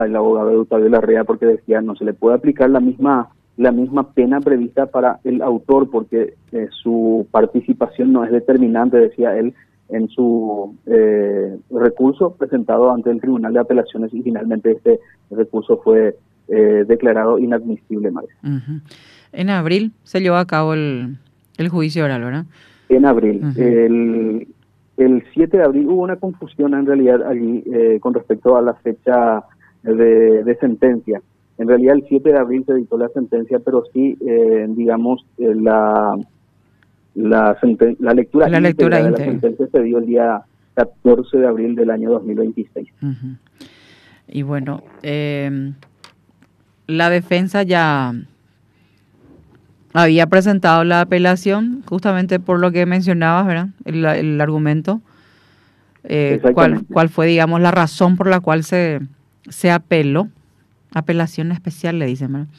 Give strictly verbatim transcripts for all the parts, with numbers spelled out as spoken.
el abogado de Octavio Larrea, porque decía no se le puede aplicar la misma la misma pena prevista para el autor porque eh, su participación no es determinante, decía él, en su eh, recurso presentado ante el Tribunal de Apelaciones, y finalmente este recurso fue eh, declarado inadmisible, María. Uh-huh. En abril se llevó a cabo el, el juicio oral, ¿verdad? En abril. Uh-huh. El, el siete de abril hubo una confusión en realidad allí eh, con respecto a la fecha de, de sentencia. En realidad el siete de abril se dictó la sentencia, pero sí, eh, digamos, eh, la, la, senten- la lectura, La lectura íntegra de la íntegra. sentencia se dio el día catorce de abril del año dos mil veintiséis. Uh-huh. Y bueno, eh, la defensa ya había presentado la apelación, justamente por lo que mencionabas, ¿verdad? El, el argumento. Eh, ¿cuál, Exactamente. ¿Cuál fue, digamos, la razón por la cual se, se apeló? Apelación especial, le dicen, ¿verdad?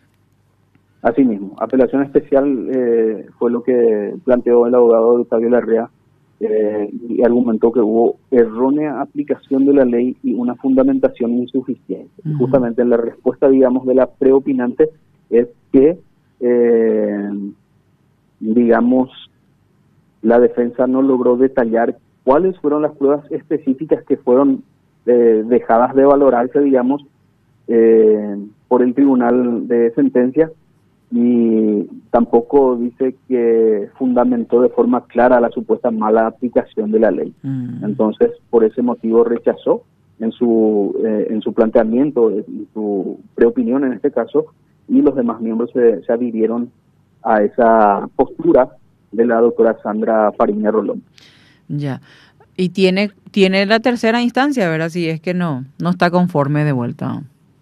Así mismo, apelación especial eh, fue lo que planteó el abogado Octavio Larrea eh, y argumentó que hubo errónea aplicación de la ley y una fundamentación insuficiente. Uh-huh. Y justamente en la respuesta, digamos, de la preopinante es que, eh, digamos, la defensa no logró detallar cuáles fueron las pruebas específicas que fueron eh, dejadas de valorarse, digamos, eh, por el Tribunal de Sentencia, y tampoco dice que fundamentó de forma clara la supuesta mala aplicación de la ley. Mm. Entonces, por ese motivo rechazó en su eh, en su planteamiento, en su preopinión en este caso, y los demás miembros se, se adhirieron a esa postura de la doctora Sandra Fariña Rolón. Ya. Y tiene tiene la tercera instancia, ¿verdad? Si es que no no está conforme de vuelta.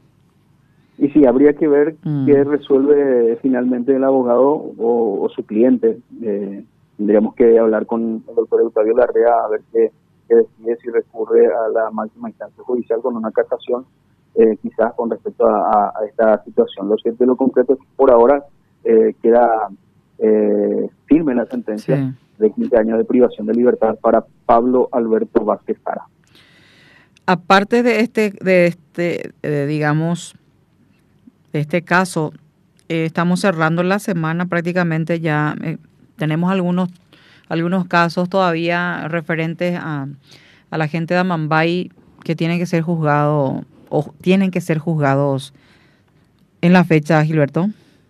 Y sí, habría que ver mm. qué resuelve finalmente el abogado o, o su cliente. Eh, tendríamos que hablar con el doctor Octavio Larrea a ver qué, qué decide, si recurre a la máxima instancia judicial con una casación, eh, quizás con respecto a, a, a esta situación. Lo cierto y lo concreto es que por ahora eh, queda eh, firme la sentencia sí. de quince años de privación de libertad para Pablo Alberto Vázquez Jara. Aparte de este, de este eh, digamos... este caso, eh, estamos cerrando la semana prácticamente ya. Eh, tenemos algunos algunos casos todavía referentes a, a la gente de Amambay que tienen que ser juzgados o tienen que ser juzgados en la fecha, Gilberto.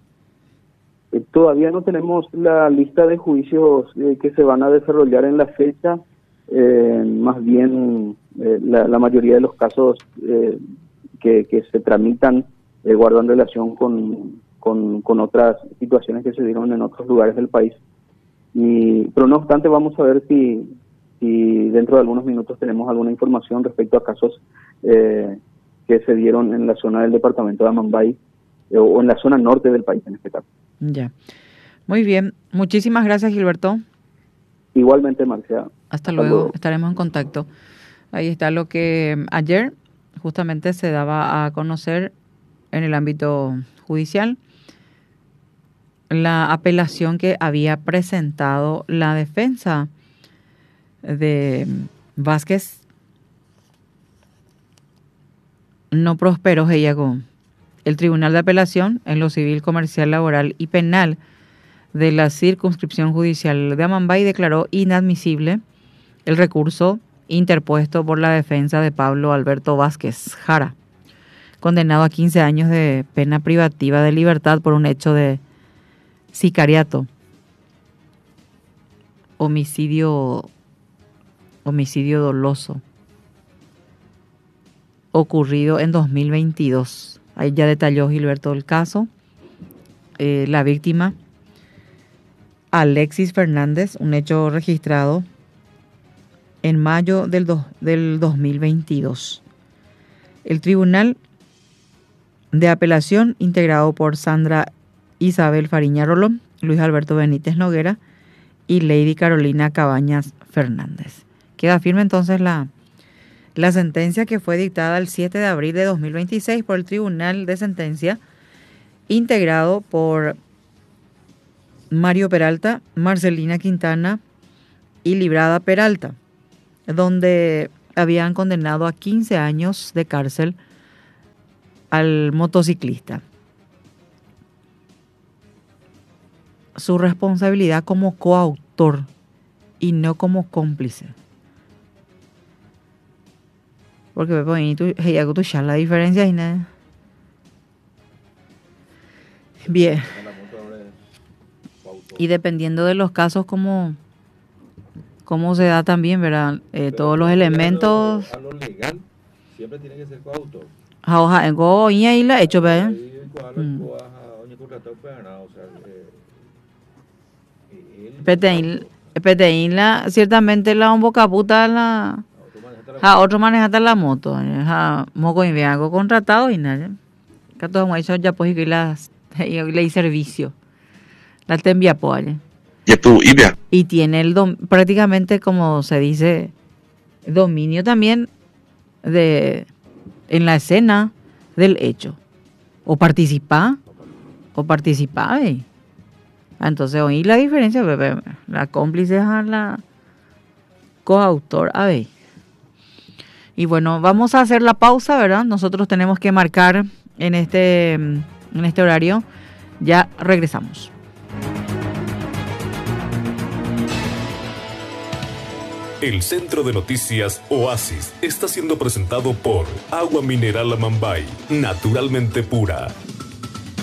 Eh, todavía no tenemos la lista de juicios eh, que se van a desarrollar en la fecha. Eh, más bien, eh, la, la mayoría de los casos eh, que, que se tramitan Eh, guardan relación con, con, con otras situaciones que se dieron en otros lugares del país. Y, pero no obstante, vamos a ver si, si dentro de algunos minutos tenemos alguna información respecto a casos eh, que se dieron en la zona del departamento de Amambay eh, o en la zona norte del país en este caso. Ya. Muy bien. Muchísimas gracias, Gilberto. Igualmente, Marcia. Hasta, Hasta luego. luego. Estaremos en contacto. Ahí está lo que ayer justamente se daba a conocer en el ámbito judicial, la apelación que había presentado la defensa de Vázquez no prosperó, Gellagó. El Tribunal de Apelación en lo civil, comercial, laboral y penal de la circunscripción judicial de Amambay declaró inadmisible el recurso interpuesto por la defensa de Pablo Alberto Vázquez Jara, condenado a quince años de pena privativa de libertad por un hecho de sicariato, homicidio, homicidio doloso, ocurrido en dos mil veintidós. Ahí ya detalló Gilberto el caso. Eh, la víctima, Alexis Fernández, un hecho registrado en mayo del, do, del dos mil veintidós. El tribunal de apelación, integrado por Sandra Isabel Fariña Rolón, Luis Alberto Benítez Noguera y Lady Carolina Cabañas Fernández. Queda firme entonces la, la sentencia que fue dictada el siete de abril de dos mil veintiséis por el Tribunal de Sentencia, integrado por Mario Peralta, Marcelina Quintana y Librada Peralta, donde habían condenado a quince años de cárcel al motociclista. Su responsabilidad como coautor y no como cómplice. Porque pues, tú, hey, tú ya la diferencia y nada. Bien. Y dependiendo de los casos, como cómo se da también, ¿verdad? Eh, todos los elementos. A lo, a lo legal siempre tiene que ser coautor. Hoja en go y ahí la hecho, ¿verdad? Petein, petein la ciertamente la un boca puta la a otro maneja la moto, a moco y algo contratado y nada. Que todo hemos hecho ya pues y las y servicio. La te envía pues. Y tiene el dom, prácticamente como se dice dominio también de en la escena del hecho. O participa o participa, ¿eh? Entonces, oí la diferencia, bebé. La cómplice es a la coautor, a ver. Y bueno, vamos a hacer la pausa, ¿verdad? Nosotros tenemos que marcar en este, en este horario. Ya regresamos. El Centro de Noticias Oasis está siendo presentado por Agua Mineral Amambay, naturalmente pura.